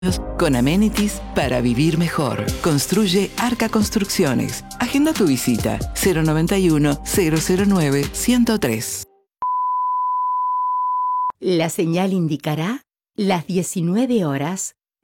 con amenities para vivir mejor. Construye Arca Construcciones. Agenda tu visita 091-009-103. La señal indicará las 19 horas